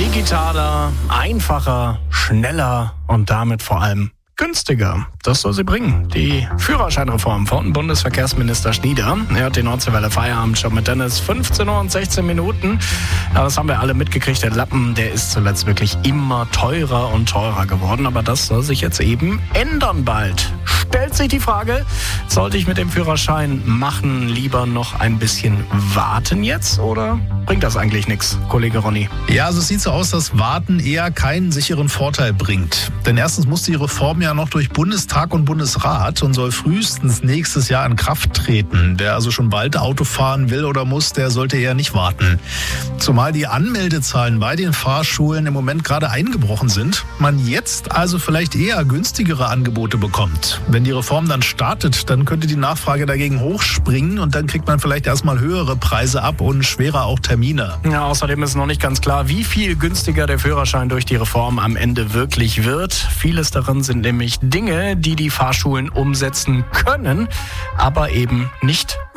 Digitaler, einfacher, schneller und damit vor allem günstiger. Das soll sie bringen. Die Führerscheinreform von Bundesverkehrsminister Schnieder. Er hat die Nordseewelle Feierabend schon mit Dennis. 15 Uhr und 16 Minuten. Ja, das haben wir alle mitgekriegt. Der Lappen, der ist zuletzt wirklich immer teurer und teurer geworden. Aber das soll sich jetzt eben ändern bald. Stellt sich die Frage, sollte ich mit dem Führerschein machen lieber noch ein bisschen warten jetzt oder bringt das eigentlich nichts, Kollege Ronny? Ja, also es sieht so aus, dass Warten eher keinen sicheren Vorteil bringt. Denn erstens muss die Reform ja noch durch Bundestag und Bundesrat und soll frühestens nächstes Jahr in Kraft treten. Wer also schon bald Auto fahren will oder muss, der sollte eher nicht warten. Zumal die Anmeldezahlen bei den Fahrschulen im Moment gerade eingebrochen sind, man jetzt also vielleicht eher günstigere Angebote bekommt. Wenn die Reform dann startet, dann könnte die Nachfrage dagegen hochspringen und dann kriegt man vielleicht erstmal höhere Preise ab und schwerer auch Termine. Ja, außerdem ist noch nicht ganz klar, wie viel günstiger der Führerschein durch die Reform am Ende wirklich wird. Vieles darin sind nämlich Dinge, die die Fahrschulen umsetzen können, aber eben nicht